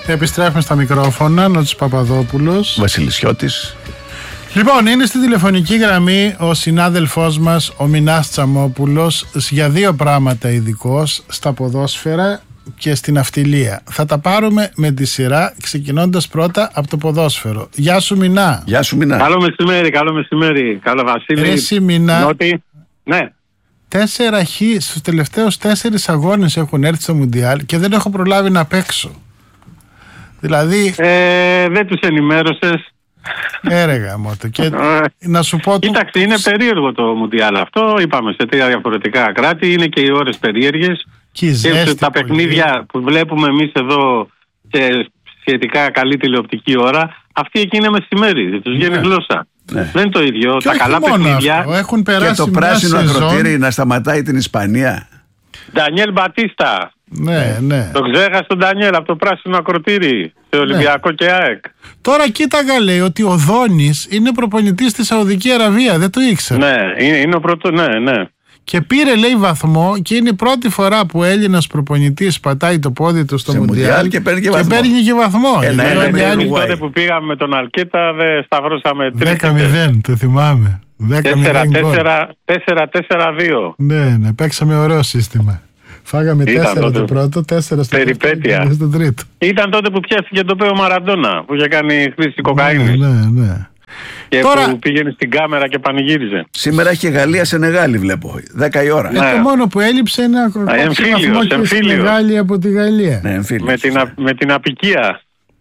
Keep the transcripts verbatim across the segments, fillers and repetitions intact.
Επιστρέφουμε στα μικρόφωνα. Νότης Παπαδόπουλος, Βασιλισιώτης. Λοιπόν, είναι στη τηλεφωνική γραμμή ο συνάδελφός μας, ο Μινάς Τσαμόπουλος, για δύο πράγματα ειδικός, στα ποδόσφαιρα και στην αυτιλία. Θα τα πάρουμε με τη σειρά, ξεκινώντας πρώτα από το ποδόσφαιρο. Γεια σου, Μινά. Γεια σου, Μινά. Καλό μεσημέρι, καλό μεσημέρι. Καλό Βασίλη. Εσύ, Μινά. Νότι. Ναι. Τέσσερα χ στους τελευταίους τέσσερις αγώνες έχουν έρθει στο Μουντιάλ και δεν έχω προλάβει να παίξω. Δηλαδή. Ε, δεν τους ενημέρωσες. Έρεγα μότο. Και να σου πω. Κοίταξε, είναι περίεργο το Μουντιάλ αυτό. Είπαμε σε τρία διαφορετικά κράτη. Είναι και οι ώρες περίεργες. Και, και τα παιχνίδια που βλέπουμε εμείς εδώ σε σχετικά καλή τηλεοπτική ώρα, αυτή εκεί είναι μεσημέρι. Δεν τους βγαίνει ναι. γλώσσα. Ναι. Δεν είναι το ίδιο. Και τα καλά παιχνίδια. Αυτό. Έχουν περάσει και το πράσινο ακροτήρι να σταματάει την Ισπανία. Ντανιέλ Μπατίστα. Ναι, ναι. Το ξέχασε τον Ντανιέλ από το πράσινο ακροτήρι σε Ολυμπιακό ναι. και ΑΕΚ. Τώρα κοίταγα, λέει ότι ο Δόνης είναι προπονητής στη Σαουδική Αραβία. Δεν το ήξερα. Ναι, είναι, είναι ο πρώτο, ναι, ναι. Και πήρε, λέει, βαθμό και είναι η πρώτη φορά που Έλληνας προπονητής πατάει το πόδι του στο Μουντιάλ και παίρνει και, και παίρνει και βαθμό. Ένα, ναι, ένα, ναι, ένα, ναι, τότε που πήγαμε με τον Αλκέτα δεν σταυρώσαμε τρεις. δέκα μηδέν, το θυμάμαι. τέσσερα τέσσερα δύο. Ναι, ναι, παίξαμε ωραίο σύστημα. Φάγαμε τέσσερα το πρώτο, τέσσερα στο περιπέτεια. στο τρίτο. Ήταν τότε που πιάστηκε το πέο Μαραντόνα που είχε κάνει χρήση κοκαίνης. Ναι, ναι, ναι. Και τώρα... που πήγαινε στην κάμερα και πανηγύριζε. Σήμερα έχει Γαλλία Σενεγάλη, βλέπω. δέκα η ώρα. Ναι. Το μόνο που έλειψε είναι να κροκόψει βαθμό και Σενεγάλη από τη Γαλλία. Ναι, με, την, με την απικία.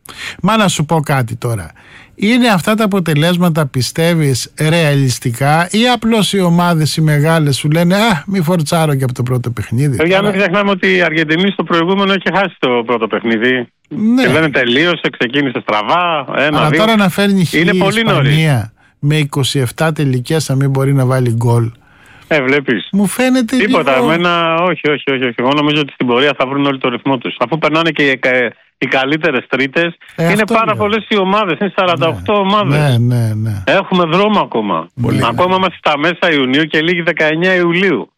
Μα να σου πω κάτι τώρα. Είναι αυτά τα αποτελέσματα, πιστεύεις, ρεαλιστικά ή απλώς οι ομάδες οι μεγάλες σου λένε «Α, μη φορτσάρω και από το πρώτο παιχνίδι». Για να μην ξεχνάμε ότι η Αργεντινή στο προηγούμενο είχε χάσει το πρώτο παιχνίδι. Ναι. Και λένε τελείωσε, ξεκίνησε στραβά. Ένα, αλλά δύο. τώρα να φέρνει χ' η Ισπανία με είκοσι επτά τελικές, να μην μπορεί να βάλει γκολ. Ε, βλέπεις. Μου φαίνεται τίποτα. λίγο... Εμένα, όχι, όχι, όχι, όχι. Εγώ νομίζω ότι στην πορεία θα βρουν όλοι το ρυθμό τους. Αφού περνάνε και οι, οι καλύτερες τρίτες, ε, είναι πάρα λέω. πολλές οι ομάδες. Είναι σαράντα οκτώ ναι. ομάδες. Ναι, ναι, ναι. Έχουμε δρόμο ακόμα. Πολύ, ακόμα ναι. είμαστε στα μέσα Ιουνίου και λίγη δεκαεννιά Ιουλίου.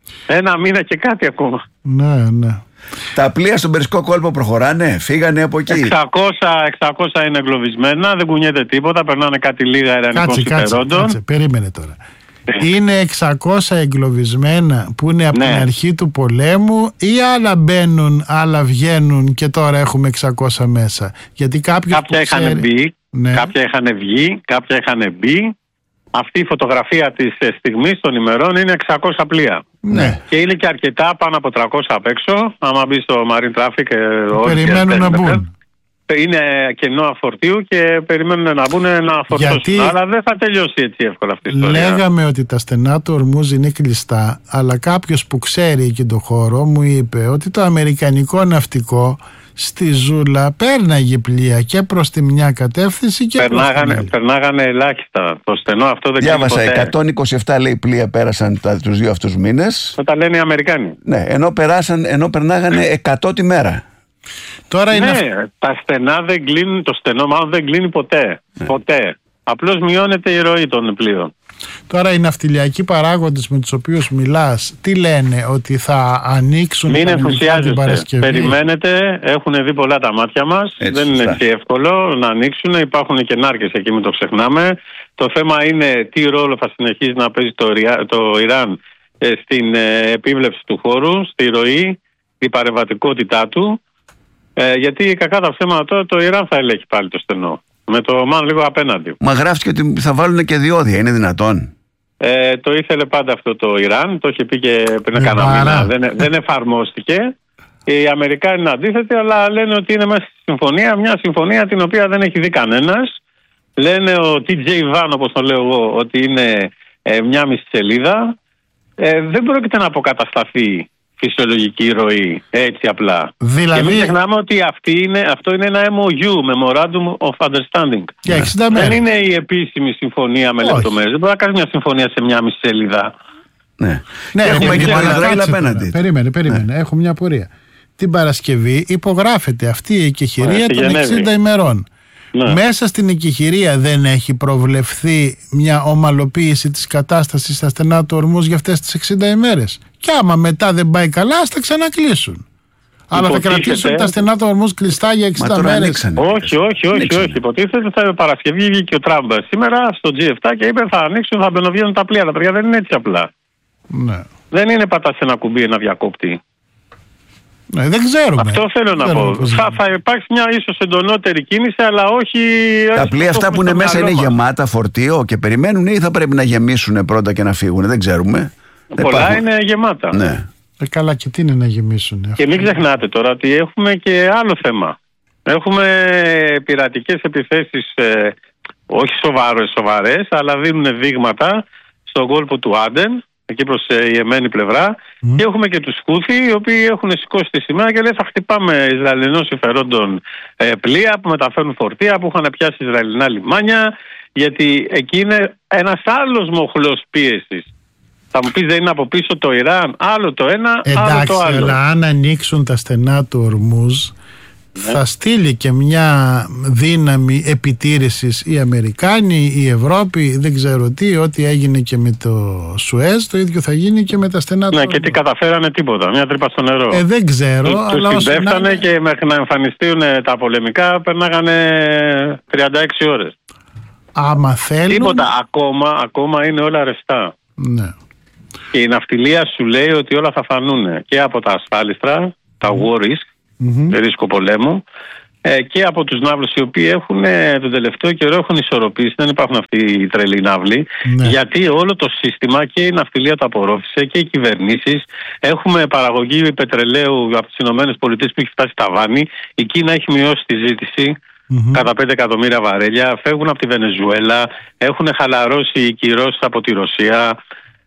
Ένα μήνα και κάτι ακόμα. Ναι, ναι. Τα πλοία στον Περσικό κόλπο προχωράνε, φύγανε από εκεί. εξακόσια, εξακόσια είναι εγκλωβισμένα, δεν κουνιέται τίποτα, περνάνε κάτι λίγα αερανικών συμφερόντων. Κάτσε, περίμενε τώρα. Είναι εξακόσια εγκλωβισμένα που είναι από ναι. την αρχή του πολέμου ή άλλα μπαίνουν, άλλα βγαίνουν και τώρα έχουμε εξακόσια μέσα? Γιατί κάποια είχαν ξέρει... μπει, ναι. κάποια είχαν βγει, κάποια είχαν μπει. Αυτή η φωτογραφία της στιγμής των ημερών είναι εξακόσια πλοία. Ναι. Και είναι και αρκετά πάνω από τριακόσια απ' έξω. Άμα μπει στο Marine Traffic, περιμένουν να μπουν. Είναι κενό φορτίου και περιμένουν να μπουν να φορτώσουν. Γιατί... Αλλά δεν θα τελειώσει έτσι εύκολα αυτή η ιστορία. Λέγαμε ότι τα στενά του Ορμούζ είναι κλειστά, αλλά κάποιος που ξέρει εκεί το χώρο μου είπε ότι το αμερικανικό ναυτικό στη Ζούλα πέρναγε πλοία και προς τη μια κατεύθυνση και περνάγανε, προς την άλλη. Περνάγανε ελάχιστα. Το στενό αυτό δεν διάβασα ποτέ. εκατόν είκοσι επτά λέει πλοία πέρασαν τα, τους δύο αυτούς μήνες. Θα τα λένε οι Αμερικάνοι. Ναι, ενώ, περάσαν, ενώ περνάγανε εκατό τη μέρα. Τώρα είναι... Ναι, τα στενά δεν κλείνουν, το στενό μάλλον δεν κλείνει ποτέ. Ναι. Ποτέ. Απλώς μειώνεται η ροή των πλοίων. Τώρα οι ναυτιλιακοί παράγοντες με τους οποίους μιλάς, τι λένε, ότι θα ανοίξουν? Μην ενθουσιάζεστε. Περιμένετε, έχουν δει πολλά τα μάτια μας. Έτσι, δεν είναι έτσι εύκολο να ανοίξουν. Υπάρχουν και νάρκες εκεί, μην το ξεχνάμε. Το θέμα είναι τι ρόλο θα συνεχίζει να παίζει το, το Ιράν ε, στην ε, επίβλεψη του χώρου, στη ροή, την παρεμβατικότητά του. Ε, γιατί κακά τα ψέματα τώρα το Ιράν θα ελέγχει πάλι το στενό. Με το Ομάν λίγο απέναντι. Μα γράφτηκε ότι θα βάλουν και διόδια, είναι δυνατόν? Ε, το ήθελε πάντα αυτό το Ιράν, το είχε πει και πριν κανένα μήνα. Δεν, δεν εφαρμόστηκε. Οι Αμερικάνοι είναι αντίθετοι, αλλά λένε ότι είναι μέσα στη συμφωνία, μια συμφωνία την οποία δεν έχει δει κανένας. Λένε ο τι τζέι Van, όπως το λέω εγώ, ότι είναι ε, μια μισή σελίδα. Ε, δεν πρόκειται να αποκατασταθεί φυσιολογική ροή, έτσι απλά. Δηλαδή... Και μην ξεχνάμε ότι αυτή είναι, αυτό είναι ένα εμ ο γιου, Memorandum of Understanding. Yeah, δεν είναι η επίσημη συμφωνία με λεπτομέρειες. Δεν μπορεί να κάνει μια συμφωνία σε μια μισή σελίδα. Ναι, ναι, έχουμε και τον Ισραήλ απέναντι. Περίμενε, περίμενε, ναι. Έχω μια πορεία. Την Παρασκευή υπογράφεται αυτή η εκεχηρία των εξήντα ημερών. Ναι. Μέσα στην εκεχηρία δεν έχει προβλεφθεί μια ομαλοποίηση της κατάστασης στα στενά του Ορμούζ για αυτές τις εξήντα ημέρες? Και άμα μετά δεν πάει καλά, ας τα ξανακλείσουν. Αλλά θα κρατήσουν τα στενά του Ορμούζ κλειστά για εξήντα μέρες. Όχι, όχι, όχι, όχι. Υποτίθεται ότι θα Παρασκευή βγήκε και ο Τραμπ σήμερα στο τζι επτά και είπε θα ανοίξουν, θα μπαινοβγαίνουν τα πλοία. Τα παιδιά δεν είναι έτσι απλά. Ναι. Δεν είναι πατάς ένα κουμπί ένα διακόπτη. Ναι, δεν ξέρουμε. Αυτό θέλω να πω. Θα, θα υπάρξει μια ίσως εντονότερη κίνηση, αλλά όχι. Τα πλοία αυτά που είναι μέσα είναι γεμάτα φορτίο και περιμένουν ή θα πρέπει να γεμίσουν πρώτα και να φύγουν? Δεν ξέρουμε. Πολλά υπάρχουν... είναι γεμάτα. Ναι. Ε, καλά, και τι είναι να γεμίσουν. Και μην ξεχνάτε τώρα ότι έχουμε και άλλο θέμα. Έχουμε πειρατικές επιθέσεις, ε, όχι σοβαρές, σοβαρές, αλλά δίνουν δείγματα στον κόλπο του Άντεν, εκεί προς η Ιεμένη πλευρά, mm. και έχουμε και τους Χούθι, οι οποίοι έχουν σηκώσει τη σημαία και λέει θα χτυπάμε Ισραηλινών συμφερόντων ε, πλοία που μεταφέρουν φορτία, που είχαν πιάσει Ισραηλινά λιμάνια, γιατί εκεί είναι ένας άλλος μοχλός πίεσης. Θα μου πεις δεν είναι από πίσω το Ιράν, άλλο το ένα, εντάξει, άλλο το άλλο. Αλλά αν ανοίξουν τα στενά του Ορμούζ, ναι, θα στείλει και μια δύναμη επιτήρησης οι Αμερικάνοι, η Ευρώπη, δεν ξέρω τι, ό,τι έγινε και με το Σουέζ, το ίδιο θα γίνει και με τα στενά ναι, του Ορμούζ. Ναι, και τι καταφέρανε, τίποτα, μια τρύπα στο νερό. Ε, δεν ξέρω. Τους, αλλά τους συμπέφτανε να... και μέχρι να εμφανιστούν τα πολεμικά περνάγανε τριάντα έξι ώρες. Άμα θέλουν... Τίποτα, ακόμα, ακόμα είναι όλα ρευστά. Ναι. Και η ναυτιλία σου λέει ότι όλα θα φανούν και από τα ασφάλιστρα, τα war risk, mm-hmm. ρίσκο πολέμου, ε, και από τους ναύλους οι οποίοι έχουν ε, τον τελευταίο καιρό έχουν ισορροπήσει, δεν υπάρχουν αυτοί οι τρελοί ναύλοι, ναι, γιατί όλο το σύστημα και η ναυτιλία το απορρόφησε και οι κυβερνήσεις. Έχουμε παραγωγή πετρελαίου από τις ΗΠΑ που έχει φτάσει ταβάνι, η Κίνα έχει μειώσει τη ζήτηση mm-hmm. κατά πέντε εκατομμύρια βαρέλια, φεύγουν από τη Βενεζουέλα, έχουν χαλαρώσει οι κυρώσεις από τη Ρωσία.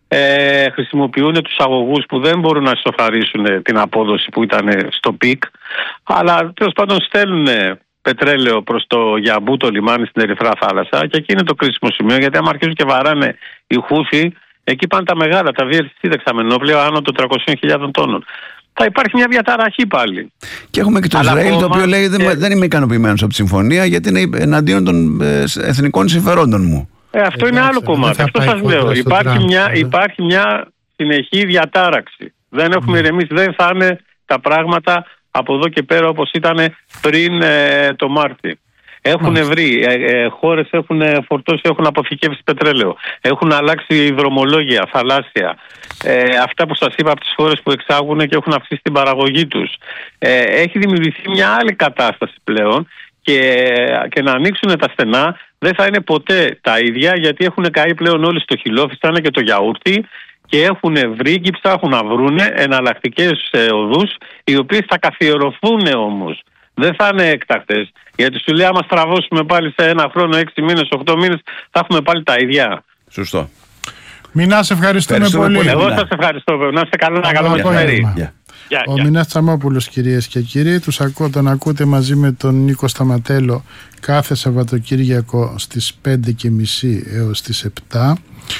Ε, χρησιμοποιούν τους αγωγούς που δεν μπορούν να ισοφαρίσουν την απόδοση που ήταν στο πικ, αλλά τέλος πάντων στέλνουν πετρέλαιο προς το Γιαμπού, το λιμάνι στην Ερυθρά Θάλασσα, και εκεί είναι το κρίσιμο σημείο, γιατί άμα αρχίζουν και βαράνε οι Χούθι, εκεί πάνε τα μεγάλα, τα βι ελ σι δεξαμενόπλαια άνω των τριακόσιες χιλιάδες τόνων. Θα υπάρχει μια διαταραχή πάλι. Και έχουμε και το αλλά Ισραήλ, το οποίο λέει και... δεν είμαι ικανοποιημένος από τη συμφωνία, γιατί είναι εναντίον των εθνικών συμφερόντων μου. Ε, αυτό είναι άλλο κομμάτι. Αυτό σας λέω. Υπάρχει μια, υπάρχει μια συνεχή διατάραξη. Δεν έχουμε ηρεμήσει. Δεν θα είναι τα πράγματα από εδώ και πέρα όπως ήταν πριν ε, το Μάρτι. Έχουν βρει, ε, ε, χώρες έχουν φορτώσει, έχουν αποθηκεύσει πετρέλαιο. Έχουν αλλάξει δρομολόγια, θαλάσσια. Ε, αυτά που σας είπα από τις χώρες που εξάγουν και έχουν αυξήσει την παραγωγή τους. Ε, έχει δημιουργηθεί μια άλλη κατάσταση πλέον. Και, και να ανοίξουν τα στενά δεν θα είναι ποτέ τα ίδια, γιατί έχουν καεί πλέον όλοι στο χιλόφιστανε και το γιαούρτι και έχουν βρει και ψάχνουν να βρουν εναλλακτικές οδούς, οι οποίες θα καθιερωθούν όμως. Δεν θα είναι έκτακτες, γιατί σου λέει άμα στραβώσουμε πάλι σε ένα χρόνο, έξι μήνες, οχτώ μήνες, θα έχουμε πάλι τα ίδια. Σωστό. Μινά, σε ευχαριστούμε πολύ. πολύ. Εγώ σας ευχαριστώ. Να είστε καλά, ένα καλό μεσημέρι. Yeah, ο yeah. Μινάς Τσαμόπουλος, κυρίες και κύριοι, τους ακούω, τον ακούτε μαζί με τον Νίκο Σταματέλο κάθε Σαββατοκύριακο στις πέντε και μισή έως τις επτά.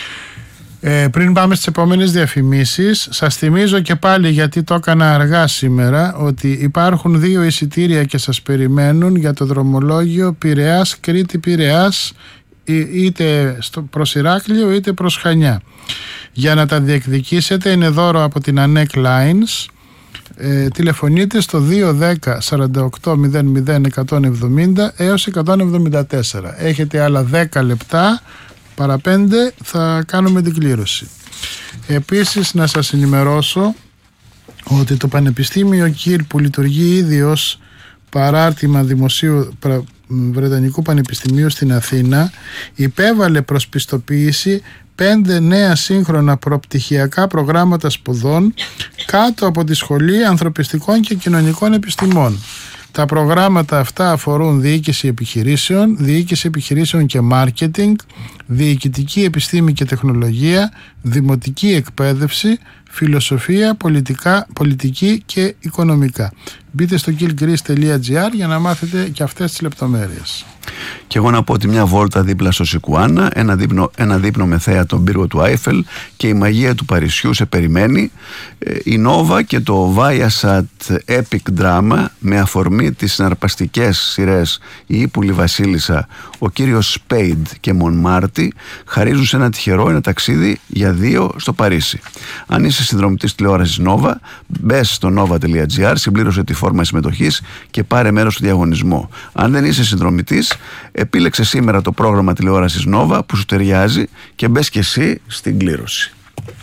Ε, πριν πάμε στις επόμενες διαφημίσεις, σας θυμίζω και πάλι, γιατί το έκανα αργά σήμερα, ότι υπάρχουν δύο εισιτήρια και σας περιμένουν για το δρομολόγιο Πειραιάς Κρήτη Πειραιάς, είτε στο, προς Ηράκλειο είτε προς Χανιά. Για να τα διεκδικήσετε, είναι δώρο από την Ανέκ Lines. Ε, τηλεφωνείτε στο δύο ένα μηδέν σαράντα οκτώ μηδέν μηδέν εκατόν εβδομήντα έως εκατόν εβδομήντα τέσσερα. Έχετε άλλα δέκα λεπτά, παρά πέντε θα κάνουμε την κλήρωση. Επίσης να σας ενημερώσω ότι το Πανεπιστήμιο Κιλ, που λειτουργεί ήδη ως παράρτημα Δημοσίου Βρετανικού Πανεπιστημίου στην Αθήνα, υπέβαλε προς πιστοποίηση πέντε νέα σύγχρονα προπτυχιακά προγράμματα σπουδών κάτω από τη Σχολή Ανθρωπιστικών και Κοινωνικών Επιστημών. Τα προγράμματα αυτά αφορούν διοίκηση επιχειρήσεων, διοίκηση επιχειρήσεων και μάρκετινγκ, διοικητική επιστήμη και τεχνολογία, δημοτική εκπαίδευση, φιλοσοφία, πολιτικά, πολιτική και οικονομικά. Μπείτε στο κιλ γκρις τελεία τζι άρ για να μάθετε και αυτές τις λεπτομέρειες. Και εγώ να πω ότι μια βόλτα δίπλα στο Σικουάνα, ένα δείπνο, ένα δείπνο με θέα τον πύργο του Άιφελ και η μαγεία του Παρισιού σε περιμένει. Η Νόβα και το Viasat Epic Drama με αφορμή τις συναρπαστικές σειρές Η Ύπουλη Βασίλισσα, Ο κύριος Σπέιντ και Μονμάρτι χαρίζουν σε ένα τυχερό ένα ταξίδι για δύο στο Παρίσι. Αν είσαι συνδρομητής τηλεόρασης Νόβα, μπες στο nova τελεία gr, συμπλήρωσε τη φόρμα συμμετοχής και πάρε μέρος στο διαγωνισμό. Αν δεν είσαι συνδρομητής, επίλεξε σήμερα το πρόγραμμα τηλεόρασης Νόβα που σου ταιριάζει και μπες και εσύ στην κλήρωση.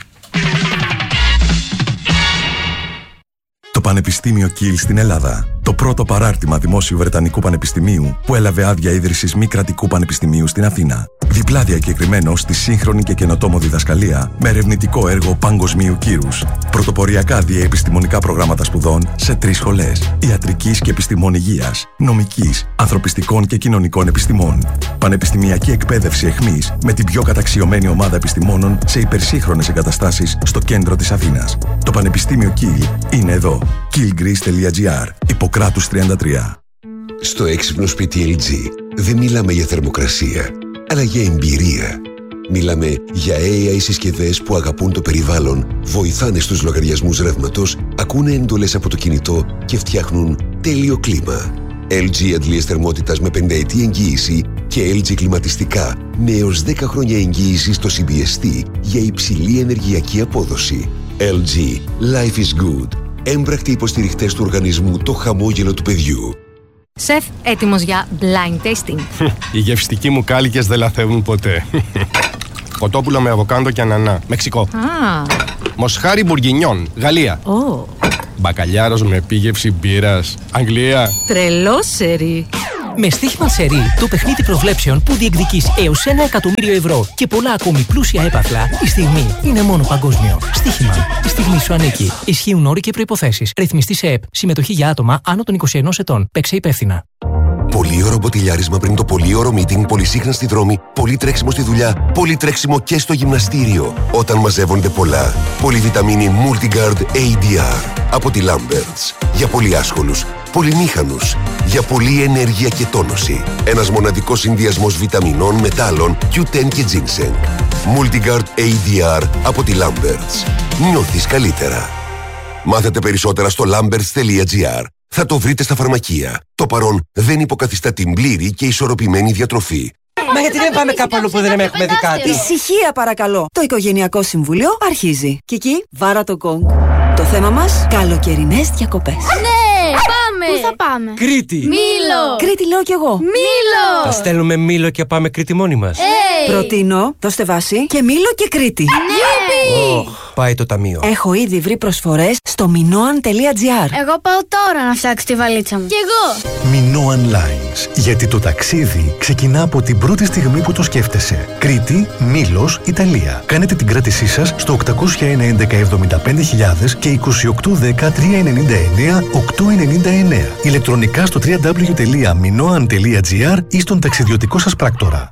Το Πανεπιστήμιο Κιλ στην Ελλάδα. Το πρώτο παράρτημα δημόσιου Βρετανικού Πανεπιστημίου που έλαβε άδεια ίδρυσης μη κρατικού πανεπιστημίου στην Αθήνα. Διπλά διακεκριμένο στη σύγχρονη και καινοτόμο διδασκαλία με ερευνητικό έργο παγκοσμίου κύρους. Πρωτοποριακά διαεπιστημονικά προγράμματα σπουδών σε τρεις σχολές: ιατρικής και επιστημών υγείας, νομικής, ανθρωπιστικών και κοινωνικών επιστημών. Πανεπιστημιακή εκπαίδευση εχμής με την πιο καταξιωμένη ομάδα επιστημόνων σε υπερσύγχρονες εγκαταστάσεις στο κέντρο της Αθήνας. Το Πανεπιστήμιο Κιλ είναι εδώ. κιλ γκρις τελεία gr. Ιπποκράτους τριάντα τρία. Στο έξυπνο σπίτι ελ τζι δεν μιλάμε για θερμοκρασία, αλλά για εμπειρία. Μιλάμε για έι άι συσκευές που αγαπούν το περιβάλλον, βοηθάνε στους λογαριασμούς ρεύματος, ακούνε εντολές από το κινητό και φτιάχνουν τέλειο κλίμα. ελ τζι αντλίες θερμότητας με πενταετή εγγύηση και ελ τζι κλιματιστικά με έως δέκα χρόνια εγγύηση στο σι μπι ες τι για υψηλή ενεργειακή απόδοση. ελ τζι. Life is good. Έμπρακτοι υποστηριχτές του οργανισμού Το Χαμόγελο του Παιδιού. Σεφ, έτοιμος για blind tasting. Οι γευστικοί μου κάλικες δεν λαθεύουν ποτέ. Κοτόπουλο με αβοκάντο και ανανά, Μεξικό. Ah. Μοσχάρι μπουργκινιόν, Γαλλία. Oh. Μπακαλιάρος με επίγευση μπύρας, Αγγλία. Τρελό σερί. Με στοίχημα σερί, το παιχνίδι προβλέψεων που διεκδικείς έως ένα εκατομμύριο ευρώ και πολλά ακόμη πλούσια έπαθλα, η στιγμή είναι μόνο παγκόσμιο. Στοίχημα. Η στιγμή σου ανήκει. Ισχύουν όροι και προϋποθέσεις. Ρυθμιστή σε ΕΠ. Συμμετοχή για άτομα άνω των είκοσι ενός ετών. Παίξε υπεύθυνα. Πολύ ωραίο μποτιλιάρισμα πριν το πολύ ωραίο meeting, πολύ σύγχρονα στη δρόμη, πολύ τρέξιμο στη δουλειά, πολύ τρέξιμο και στο γυμναστήριο. Όταν μαζεύονται πολλά. Πολυβιταμίνη Multigard έι ντι αρ από τη Lamberts. Για πολύ άσχολους, πολυμήχανους. Για πολλή ενέργεια και τόνωση. Ένας μοναδικός συνδυασμός βιταμινών, μετάλλων, κιου τεν και ginseng. Multigard έι ντι αρ από τη Lamberts. Νιώθεις καλύτερα. Μάθετε περισσότερα στο lamberts τελεία gr. Θα το βρείτε στα φαρμακεία. Το παρόν δεν υποκαθιστά την πλήρη και ισορροπημένη διατροφή. Μα γιατί δεν πάμε κάπου αλλού που δεν έχουμε δει κάτι? Ησυχία παρακαλώ. Το Οικογενειακό Συμβούλιο αρχίζει. Κική, βάρα το γκονγκ. Το θέμα μας, καλοκαιρινές διακοπές. Ναι, πάμε! Πού θα πάμε? Κρήτη! Μήλο! Κρήτη λέω κι εγώ. Μήλο! Θα στέλνουμε Μήλο και πάμε Κρήτη μόνοι μας. Hey. Προτείνω, δώστε βάση, και Μήλο και Κρήτη. Ναι! Oh, πάει το ταμείο. Έχω ήδη βρει προσφορές στο μινόαν τελεία gr. Εγώ πάω τώρα να φτιάξω τη βαλίτσα μου. Κι εγώ! Minoan Lines. Γιατί το ταξίδι ξεκινά από την πρώτη στιγμή που το σκέφτεσαι. Κρήτη, Μήλος, Ιταλία. Κάνετε την κράτησή σας στο οκτακόσια ένα έντεκα εβδομήντα πέντε χιλιάδες και είκοσι οκτώ δέκα τριακόσια ενενήντα εννέα οκτακόσια ενενήντα εννέα. Ηλεκτρονικά στο double-u double-u double-u τελεία minoan τελεία gr ή στον ταξιδιωτικό σας πράκτορα.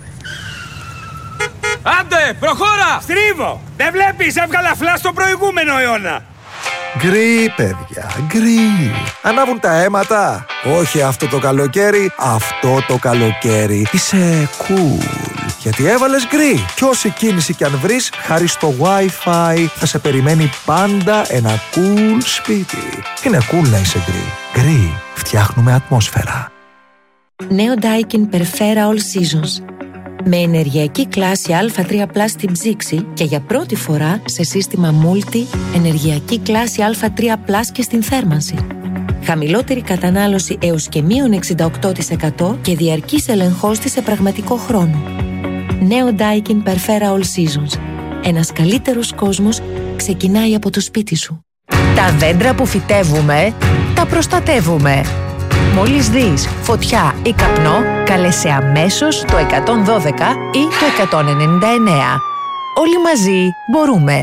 Άντε, προχώρα! Στρίβω! Δεν βλέπεις, έβγαλα φλά στο προηγούμενο αιώνα! Γκρι, παιδιά, γκρι. Ανάβουν τα αίματα. Όχι αυτό το καλοκαίρι, αυτό το καλοκαίρι. Είσαι cool. Γιατί έβαλες γκρι. Κι όση κίνηση κι αν βρεις, χάρη στο Wi-Fi, θα σε περιμένει πάντα ένα cool σπίτι. Είναι cool να είσαι γκρι. Γκρι. Φτιάχνουμε ατμόσφαιρα. Νέο Daikin Perfera All Seasons. Με ενεργειακή κλάση Α τρία πλας στην ψήξη και για πρώτη φορά σε σύστημα Multi ενεργειακή κλάση Α τρία πλας και στην θέρμανση. Χαμηλότερη κατανάλωση έως και μείον εξήντα οκτώ τοις εκατό και διαρκής ελεγχός της σε πραγματικό χρόνο. Νέο Daikin Perfera All Seasons. Ένας καλύτερος κόσμος ξεκινάει από το σπίτι σου. Τα δέντρα που φυτεύουμε, τα προστατεύουμε. Μόλις δεις φωτιά ή καπνό, καλέσαι αμέσως το εκατόν δώδεκα ή το εκατόν ενενήντα εννέα. Όλοι μαζί μπορούμε.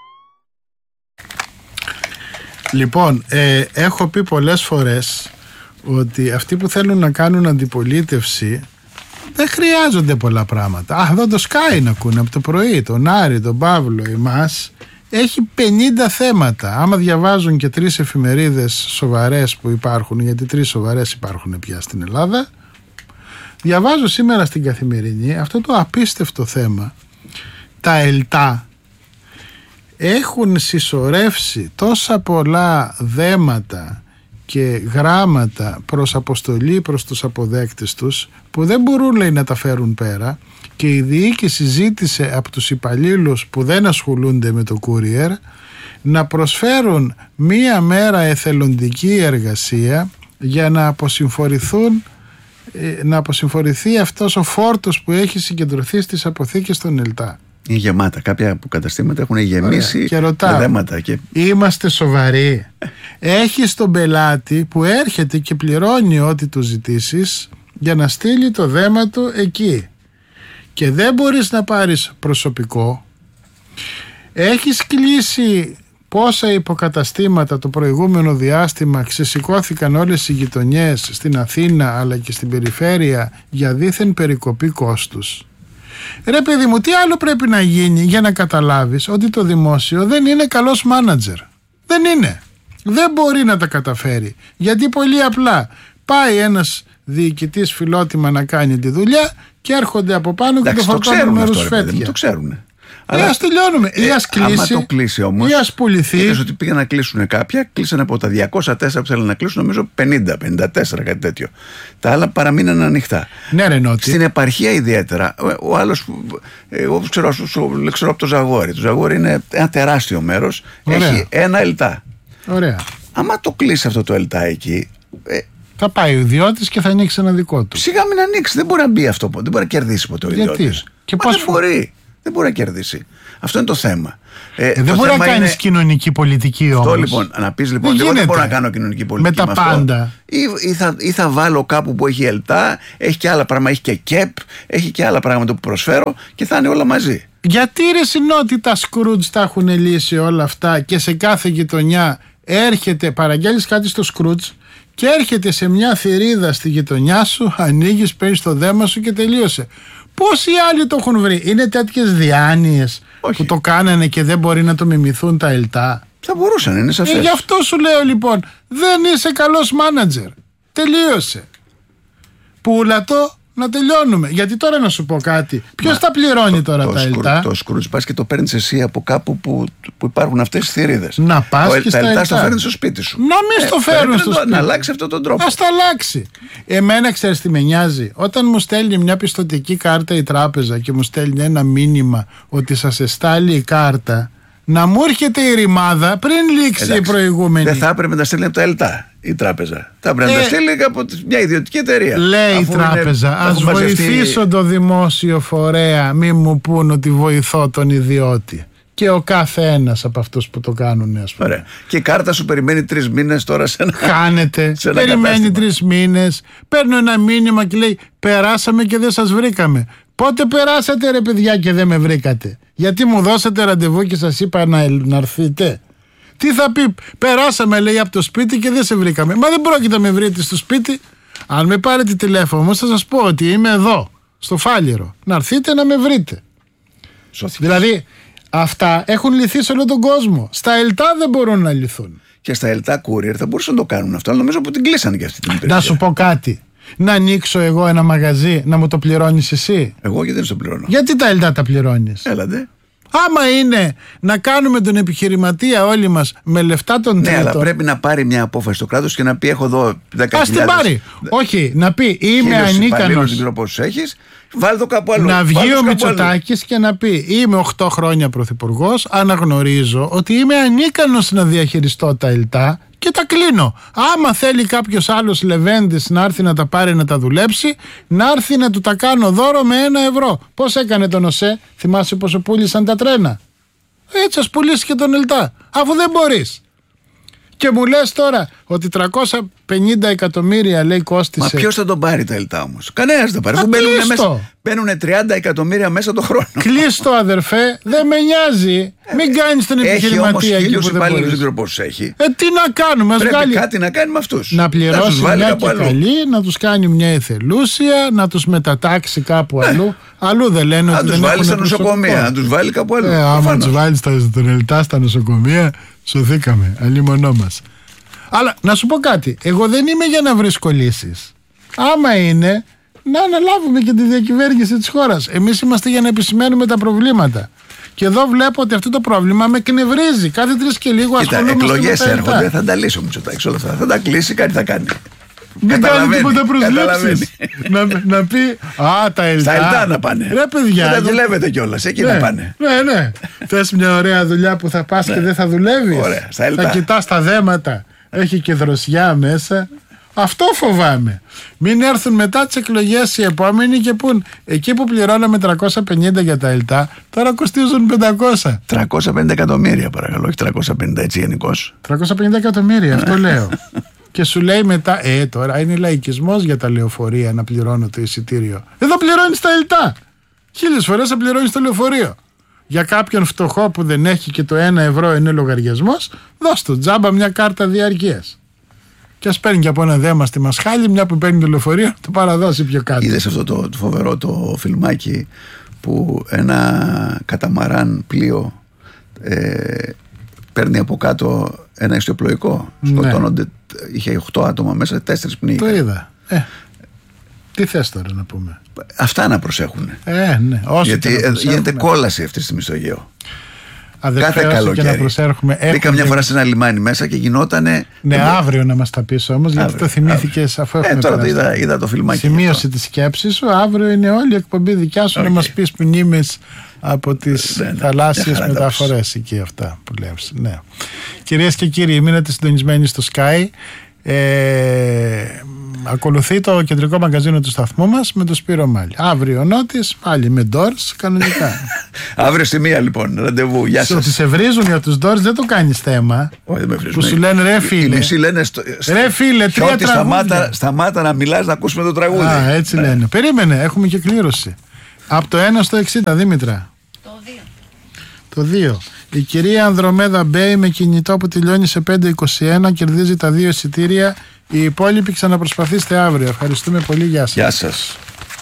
Λοιπόν, ε, έχω πει πολλές φορές ότι αυτοί που θέλουν να κάνουν αντιπολίτευση δεν χρειάζονται πολλά πράγματα. Α, εδώ το Sky να ακούνε από το πρωί, τον Άρη, τον Παύλο, εμάς. Έχει πενήντα θέματα. Άμα διαβάζουν και τρεις εφημερίδες σοβαρές που υπάρχουν, γιατί τρεις σοβαρές υπάρχουν πια στην Ελλάδα, Διαβάζω σήμερα στην Καθημερινή αυτό το απίστευτο θέμα. Τα ΕΛΤΑ έχουν συσσωρεύσει τόσα πολλά δέματα και γράμματα προς αποστολή προς τους αποδέκτες τους, που δεν μπορούν, λέει, να τα φέρουν πέρα, και η διοίκηση ζήτησε από τους υπαλλήλους που δεν ασχολούνται με το courier να προσφέρουν μία μέρα εθελοντική εργασία για να αποσυμφορηθούν να αποσυμφορηθεί αυτός ο φόρτος που έχει συγκεντρωθεί στις αποθήκες των ΕΛΤΑ. Είναι γεμάτα. Κάποια καταστήματα έχουν γεμίσει και ρωτάω, δέματα. Και... είμαστε σοβαροί? Έχεις τον πελάτη που έρχεται και πληρώνει ό,τι του ζητήσεις για να στείλει το δέμα του εκεί, και δεν μπορείς να πάρεις προσωπικό. Έχεις κλείσει πόσα υποκαταστήματα το προηγούμενο διάστημα, ξεσηκώθηκαν όλες οι γειτονιές στην Αθήνα αλλά και στην περιφέρεια για δήθεν περικοπή κόστους. Ρε παιδί μου, τι άλλο πρέπει να γίνει για να καταλάβεις ότι το δημόσιο δεν είναι καλός μάνατζερ? Δεν είναι. Δεν μπορεί να τα καταφέρει. Γιατί πολύ απλά πάει ένας διοικητής φιλότιμα να κάνει τη δουλειά και έρχονται από πάνω και το φορτώνουν με ρουσφέτια. Το ξέρουν. Αλλά ας τελειώνουμε. Ή ας κλείσει, άμα το κλείσει όμως, ή ας πουληθεί. Είδες ότι πήγαν να κλείσουν κάποια, κλείσαν από τα διακόσια τέσσερα που θέλουν να κλείσουν, νομίζω πενήντα πενήντα τέσσερα, κάτι τέτοιο. Τα άλλα παραμείναν ανοιχτά. Ναι, ρε Νότι. Στην επαρχία ιδιαίτερα, ο άλλος, εγώ ξέρω, ξέρω από το Ζαγόρι. Το Ζαγόρι είναι ένα τεράστιο μέρος. Έχει ένα ΕΛΤΑ. Ωραία. Άμα το κλείσει αυτό το ΕΛΤΑ εκεί. Ε, θα πάει ο ιδιώτης και θα ανοίξει ένα δικό του. Σιγά μην ανοίξει. Δεν μπορεί να μπει αυτό ποτέ. Δεν μπορεί να κερδίσει ποτέ ο ιδιώτης. Και πώς δεν μπορεί. Δεν μπορεί να κερδίσει. Αυτό είναι το θέμα. Ε, ε, το δεν μπορεί θέμα να κάνει είναι... κοινωνική πολιτική όμως. Αυτό λοιπόν, να πει λοιπόν, δεν, δεν μπορώ να κάνω κοινωνική πολιτική με τα με πάντα. Ή, ή, θα, ή θα βάλω κάπου που έχει ΕΛΤΑ, έχει και άλλα πράγματα, έχει και ΚΕΠ, έχει και άλλα πράγματα που προσφέρω και θα είναι όλα μαζί. Γιατί ρε Συνότι τα Σκρούτζ τα έχουν λύσει όλα αυτά και σε κάθε γειτονιά έρχεται, παραγγέλνεις κάτι στο Σκρούτζ και έρχεται σε μια θηρίδα στη γειτονιά σου, ανοίγεις, παίρνεις το δέμα σου και τελείωσε. Πόσοι άλλοι το έχουν βρει? Είναι τέτοιες διάνοιες που το κάνανε και δεν μπορεί να το μιμηθούν τα ΕΛΤΑ? Θα μπορούσαν, είναι σαφές. Ε, γι' αυτό σου λέω λοιπόν, δεν είσαι καλός μάνατζερ. Τελείωσε. Πούλα το, να τελειώνουμε. Γιατί τώρα να σου πω κάτι. Ποιος τα πληρώνει τώρα το, τα το ΕΛΤΑ? Το Σκρούτζ πας και το παίρνεις εσύ από κάπου που, που υπάρχουν αυτές τις θηρίδες. Να πας και τα στα ΕΛΤΑ ΕΛΤΑ. το φέρνεις στο σπίτι σου. Να μην ε, στο φέρουν στο σπίτι. Να αλλάξει αυτόν τον τρόπο. Ας τα αλλάξει. Εμένα ξέρεις τι με νοιάζει? Όταν μου στέλνει μια πιστωτική κάρτα η τράπεζα και μου στέλνει ένα μήνυμα ότι σας εστάλει η κάρτα, να μου έρχεται η ρημάδα πριν λήξει. Εντάξει, η προηγούμενη. Δεν θα έπρεπε να τα στέλνει από τα ΕΛΤΑ η τράπεζα. Θα έπρεπε ε, να τα στέλνει από μια ιδιωτική εταιρεία. Λέει η τράπεζα, ας βοηθήσω το δημόσιο φορέα, μη μου πούν ότι βοηθώ τον ιδιώτη. Και ο κάθε ένας από αυτούς που το κάνουν, ας πούμε. Ωραία. Και η κάρτα σου περιμένει τρεις μήνες τώρα σε ένα. Χάνεται. σε ένα περιμένει τρεις μήνες. Παίρνω ένα μήνυμα και λέει περάσαμε και δεν σας βρήκαμε. Πότε περάσατε ρε παιδιά και δεν με βρήκατε? Γιατί μου δώσατε ραντεβού και σας είπα να, να έρθετε? Τι θα πει? Περάσαμε, λέει, από το σπίτι και δεν σε βρήκαμε. Μα δεν πρόκειται να με βρείτε στο σπίτι. Αν με πάρετε τηλέφωνο όμως θα σας πω ότι είμαι εδώ στο Φάληρο. Να έρθετε να με βρείτε. Σώθηκε. Δηλαδή αυτά έχουν λυθεί σε όλο τον κόσμο. Στα ΕΛΤΑ δεν μπορούν να λυθούν. Και στα ΕΛΤΑ Courier θα μπορούσαν να το κάνουν αυτό, αλλά νομίζω που την κλείσανε και αυτή την υπηρεσία. Να σου πω κάτι. Να ανοίξω εγώ ένα μαγαζί, να μου το πληρώνεις εσύ? Εγώ γιατί δεν στο πληρώνω. Γιατί τα ΕΛΤΑ τα πληρώνεις? Έλατε. Άμα είναι να κάνουμε τον επιχειρηματία όλοι μας με λεφτά των τρίτων. Ναι, αλλά πρέπει να πάρει μια απόφαση το κράτος και να πει: έχω εδώ δέκα χιλιάδες. Ας την πάρει. Όχι, να πει: είμαι ανίκανος. Δεν ξέρω πόσους έχεις. Βάλ το κάπου αλλού. Να βγει ο Μητσοτάκης και να πει: είμαι οκτώ χρόνια πρωθυπουργός. Αναγνωρίζω ότι είμαι ανίκανος να διαχειριστώ τα ΕΛΤΑ και τα κλείνω. Άμα θέλει κάποιος άλλος λεβέντης να έρθει να τα πάρει να τα δουλέψει, να έρθει να του τα κάνω δώρο με ένα ευρώ. Πώς έκανε τον ΟΣΕ? Θυμάσαι πόσο πούλησαν τα τρένα? Έτσι ας πουλήσει και τον ΕΛΤΑ, αφού δεν μπορείς. Και μου λες τώρα ότι τριακόσια πενήντα εκατομμύρια λέει κόστισε. Μα ποιος θα τον πάρει τα ΕΛΤΑ όμως? Κανένας δεν πάρει. Μπαίνουν, μέσα, μπαίνουν τριάντα εκατομμύρια μέσα το χρόνο. Κλείστο αδερφέ, δεν με νοιάζει. Μην κάνεις τον επιχειρηματία εκεί που δεν μπορείς. Δεν ξέρω πόσους έχει. Ε, τι να κάνουμε? Πρέπει βγάλει... κάτι να κάνει με αυτούς. Να πληρώσει να μια και καλή, να τους κάνει μια εθελούσια, να τους μετατάξει κάπου αλλού. Αλλού δεν λένε ότι δεν έχουν. Να τους βάλει στα νοσοκομεία, να τους βάλει κάπου αλλού. Ε, άμα τους βάλει στον ΕΛΤΑ στα νοσοκομεία, σωθήκαμε. Αλλήμονό μας. Αλλά να σου πω κάτι. Εγώ δεν είμαι για να βρίσκω λύσεις. Άμα είναι να αναλάβουμε και τη διακυβέρνηση της χώρας. Εμείς είμαστε για να επισημαίνουμε τα προβλήματα. Και εδώ βλέπω ότι αυτό το πρόβλημα με εκνευρίζει. Κάθε τρεις και λίγο ασχολούμαστε. Εκλογές έρχονται, θα τα λύσει ο Μητσοτάκης όλα αυτά. Θα τα κλείσει, κάτι θα κάνει. Δεν κάνει τίποτα προσλήψεις. να, να πει, α, τα ΕΛΤΑ. Στα ΕΛΤΑ να πάνε. Ρε παιδιά. Δεν δουλεύετε κιόλας, εκεί ναι, να πάνε. Ναι, ναι. Θες μια ωραία δουλειά που θα πας ναι. και δεν θα δουλεύεις. Ωραία, στα ΕΛΤΑ. Θα κοιτάς τα δέματα. Έχει και δροσιά μέσα. Αυτό φοβάμαι. Μην έρθουν μετά τις εκλογές οι επόμενοι και πούν εκεί που πληρώναμε τριακόσια πενήντα για τα ΕΛΤΑ, τώρα κοστίζουν πεντακόσια. τριακόσια πενήντα εκατομμύρια παρακαλώ, όχι τριακόσια πενήντα έτσι γενικώς. τριακόσια πενήντα εκατομμύρια, αυτό λέω. Και σου λέει μετά, ε, τώρα είναι λαϊκισμός για τα λεωφορεία να πληρώνω το εισιτήριο. Εδώ πληρώνεις τα ΕΛΤΑ. Χίλιες φορές θα πληρώνεις το λεωφορείο. Για κάποιον φτωχό που δεν έχει και το ένα ευρώ είναι λογαριασμός, δώσ' του τζάμπα μια κάρτα διαρκείας. Και ας παίρνει και από ένα δέμα στη Μασχάλη, μια που παίρνει το λεωφορείο, το παραδώσει πιο κάτω. Είδες αυτό το, το φοβερό το φιλμάκι που ένα καταμαράν πλοίο ε, παίρνει από κάτω ένα ιστιοπλοϊκό. Ναι. Σκοτώνονται, είχε οκτώ άτομα μέσα, τέσσερις πνίγηκαν. Το είδα. Ε, τι θες τώρα να πούμε. Αυτά να προσέχουν. Ε, ναι. Όσο γιατί γίνεται κόλαση αυτή στη Μεσογείο. Κάθε καλοκαίρι. Μπήκα μια φορά σε ένα λιμάνι μέσα και γινότανε. Ναι, το... αύριο να μας τα πεις όμως, γιατί το θυμήθηκες αφού έχουμε. Ε, τώρα το είδα, είδα το φιλμάκι. Σημείωσε τη σκέψη σου. Αύριο είναι όλη η εκπομπή δικιά σου okay. να μας πεις μνήμες από τις ναι, ναι, θαλάσσιες μεταφορές εκεί αυτά που λες. Ναι. Κυρίες και κύριοι, μείνετε συντονισμένοι στο Sky. Ε, ακολουθεί το κεντρικό μαγκαζίνο του σταθμού μας με το Σπύρο Μάλη. Αύριο Νότης, πάλι με Doors, κανονικά. Αύριο στη μία λοιπόν, ραντεβού. Γεια σας. Ότι σε βρίζουν για τους Doors δεν το κάνεις θέμα. Όχι, δεν με βρίζουν. Που σου λένε ρε φίλε. Οι μισοί λένε στο, ρε φίλε, τρία τραγούδια. Σταμάτα, σταμάτα να μιλάς να ακούσουμε το τραγούδι. Α, έτσι ναι. λένε. Περίμενε, έχουμε και κλήρωση. Από το ένα στο εξήντα, Δήμητρα. Το δύο. Το δύο. Η κυρία Ανδρομέδα Μπέι με κινητό που τελειώνει σε πέντε είκοσι ένα κερδίζει τα δύο εισιτήρια. Οι υπόλοιποι ξαναπροσπαθήστε αύριο. Ευχαριστούμε πολύ. Γεια σας. Γεια σας.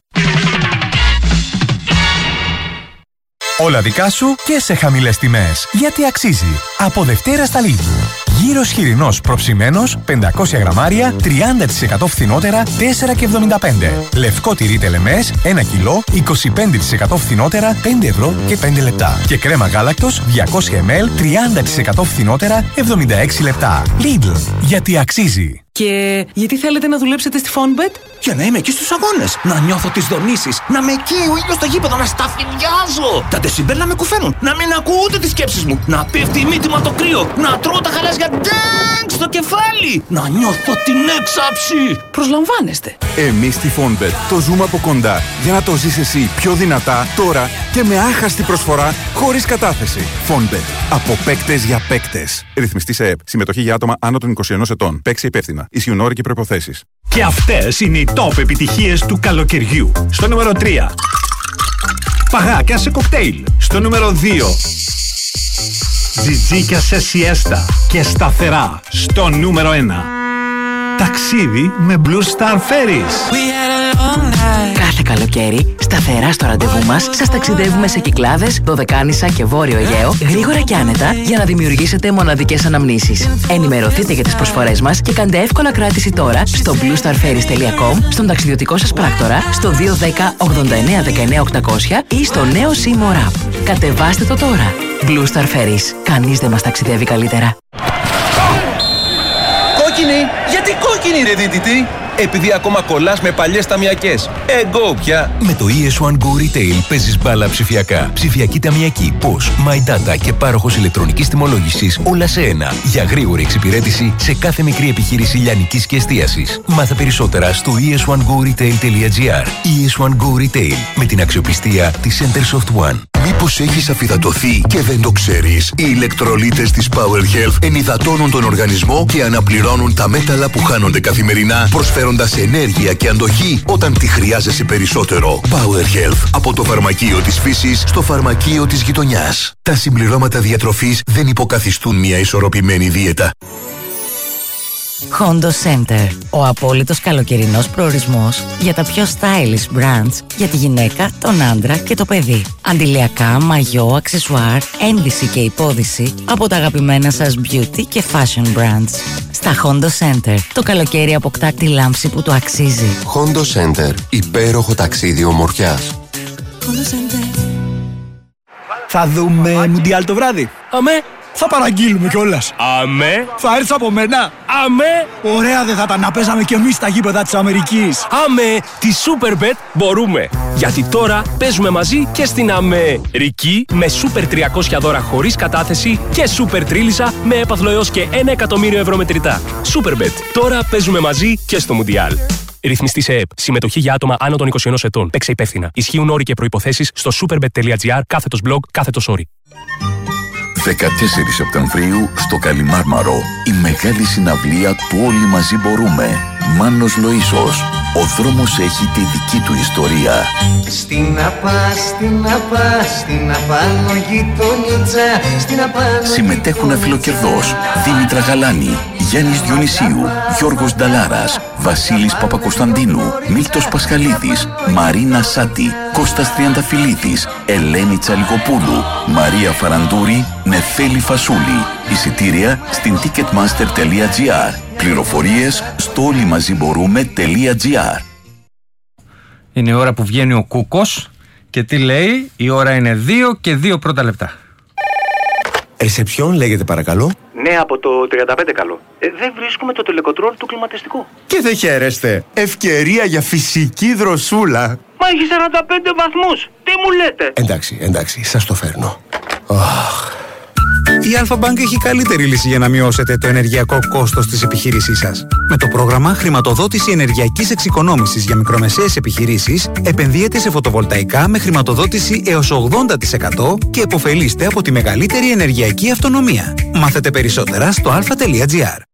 Όλα δικά σου και σε χαμηλές τιμές. Γιατί αξίζει. Από Δευτέρα στα Lidl. Γύρος χοιρινός προψημένος, πεντακόσια γραμμάρια, τριάντα τοις εκατό φθηνότερα, τέσσερα και εβδομήντα πέντε. Λευκό τυρί τελεμές, ένα κιλό, είκοσι πέντε τοις εκατό φθηνότερα, πέντε ευρώ και πέντε λεπτά. Και κρέμα γάλακτος, διακόσια μιλιλίτρα, τριάντα τοις εκατό φθηνότερα, εβδομήντα έξι λεπτά. Lidl. Γιατί αξίζει. Και γιατί θέλετε να δουλέψετε στη Fonbet? Για να είμαι εκεί στους αγώνες, να νιώθω τις δονήσεις, να με εκεί ο ήλιος στο γήπεδο, να σταφυδιάζω. Τα τεσιμπέλ να με κουφαίνουν, να μην ακούω ούτε τις σκέψεις μου, να πέφτει η μύτη μου από το κρύο, να τρώω τα γαλάζια ντάγκ στο κεφάλι, να νιώθω την έξαψη. Προσλαμβάνεστε. Εμείς στη Fonbet το ζούμε από κοντά για να το ζεις εσύ πιο δυνατά τώρα και με άχαστη προσφορά χωρίς κατάθεση. Fonbet. Από παίκτες για παίκτες. Ρυθμιστή σε ΕΠ. Συμμετοχή για άτομα άνω των είκοσι ενός ετών. Παίξε υπεύθυνα. Ισχύουν όροι και προϋποθέσεις. Και αυτές είναι οι top επιτυχίες του καλοκαιριού. Στο νούμερο τρία. Παγάκια σε κοκτέιλ. Στο νούμερο δύο. Τζιτζίκια σε σιέστα και σταθερά. Στο νούμερο ένα. Ταξίδι με Blue Star Ferries. Κάθε καλοκαίρι, σταθερά στο ραντεβού μας, σας ταξιδεύουμε σε Κυκλάδες, Δωδεκάνησα και Βόρειο Αιγαίο, γρήγορα και άνετα, για να δημιουργήσετε μοναδικές αναμνήσεις. Ενημερωθείτε για τις προσφορές μας και κάντε εύκολα κράτηση τώρα στο blue star ferries τελεία com, στον ταξιδιωτικό σας πράκτορα, στο δύο ένα μηδέν ογδόντα εννέα δεκαεννέα οκτακόσια ή στο νέο Seymour App. Κατεβάστε το τώρα. Blue Star Ferries. Κανείς δεν μας ταξιδεύει καλύτερα. Κόκκινη! Γιατί κόκκινη ρε δίδυτη! Επειδή ακόμα κολλάς με παλιές ταμιακές. Εγώ πια! Με το ι ες One Go Retail παίζεις μπάλα ψηφιακά. Ψηφιακή ταμιακή, πώς, My Data και πάροχος ηλεκτρονικής τιμολόγησης, όλα σε ένα. Για γρήγορη εξυπηρέτηση σε κάθε μικρή επιχείρηση λιανικής και εστίασης. Μάθε περισσότερα στο ι ες one go retail τελεία gr. ι ες One Go Retail, με την αξιοπιστία της Centersoft One. Μήπως έχεις αφυδατωθεί και δεν το ξέρεις? Οι ηλεκτρολίτες της Power Health ενυδατώνουν τον οργανισμό και αναπληρώνουν τα μέταλλα που χάνονται καθημερινά, προσφέροντας ενέργεια και αντοχή όταν τη χρειάζεσαι περισσότερο. Power Health, από το φαρμακείο της φύσης στο φαρμακείο της γειτονιάς. Τα συμπληρώματα διατροφής δεν υποκαθιστούν μια ισορροπημένη δίαιτα. Hondo Center. Ο απόλυτος καλοκαιρινός προορισμός για τα πιο stylish brands για τη γυναίκα, τον άντρα και το παιδί. Αντιλιακά, μαγιό, αξεσουάρ, ένδυση και υπόδυση από τα αγαπημένα σας beauty και fashion brands. Στα Hondo Center το καλοκαίρι αποκτά τη λάμψη που το αξίζει. Hondo Center. Υπέροχο ταξίδι ομορφιάς. Hondo Center. Θα δούμε Μουντιάλ το βράδυ. Αμέ. Θα παραγγείλουμε κιόλας. Αμέ. Θα έρθεις από μένα. Αμέ. Ωραία δεν θα τα να παίζαμε κι εμείς στα γήπεδα της Αμερικής. Αμέ. Τη Superbet μπορούμε. Γιατί τώρα παίζουμε μαζί και στην Αμερική με Super τριακόσια δώρα χωρίς κατάθεση και Super Τρίλισσα με έπαθλο έως και ένα εκατομμύριο ευρώ μετρητά. Superbet. Τώρα παίζουμε μαζί και στο Μουντιάλ. Ρυθμιστή σε ΕΕΠ. Συμμετοχή για άτομα άνω των είκοσι ενός ετών. Παίξε υπεύθυνα. Ισχύουν όροι και προϋποθέσεις στο superbet.gr κάθετος blog κάθετος όροι. δεκατέσσερις Σεπτεμβρίου στο Καλιμάρμαρο. Η μεγάλη συναυλία του Όλοι Μαζί Μπορούμε. Μάνος Λοΐσος. Ο δρόμος έχει τη δική του ιστορία. Στην απά, στην απά, στην απάνω γειτονίτσα, στην απάνω. Συμμετέχουν αφιλοκερδός Δήμητρα Γαλάνη, Γιάννης Διονυσίου, Γιώργος Νταλάρας, Βασίλης Παπακοσταντίνου, Μίλτος Πασχαλίδης, Μαρίνα Σάτη, Κώστας Τριανταφυλλίδης, Ελένη Τσαλιγοπούλου, Μαρία Φαραντούρη, Νεφέλη Φασούλη. Εισιτήρια στην ticketmaster.gr. Πληροφορίες στο όλοιμαζιμπορούμε.gr. Είναι η ώρα που βγαίνει ο Κούκος και τι λέει? Η ώρα είναι δύο και δύο πρώτα λεπτά. Ρεσεψιόν λέγεται παρακαλώ. Ναι, από το τριάντα πέντε καλό. Ε, δεν βρίσκουμε το τελεκοντρόλ του κλιματιστικού. Και δεν χαίρεστε. Ευκαιρία για φυσική δροσούλα. Μα έχει σαράντα πέντε βαθμούς. Τι μου λέτε? Εντάξει, εντάξει, σας το φέρνω. Oh. Η Αλφα-Bank έχει καλύτερη λύση για να μειώσετε το ενεργειακό κόστος της επιχείρησής σας. Με το πρόγραμμα Χρηματοδότηση Ενεργειακής Εξοικονόμησης για μικρομεσαίες επιχειρήσεις, επενδύετε σε φωτοβολταϊκά με χρηματοδότηση έως ογδόντα τοις εκατό και επωφελείστε από τη μεγαλύτερη ενεργειακή αυτονομία. Μάθετε περισσότερα στο αλφα τελεία τζι άρ.